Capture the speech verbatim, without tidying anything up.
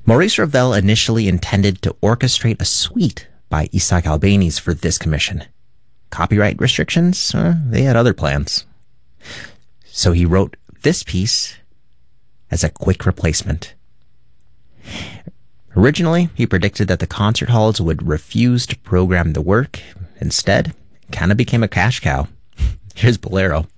Maurice Ravel initially intended to orchestrate a suite by Isaac Albéniz for this commission. Copyright restrictions? Uh, they had other plans. So he wrote this piece as a quick replacement. Originally, he predicted that the concert halls would refuse to program the work. Instead, it kind of became a cash cow. Here's Bolero.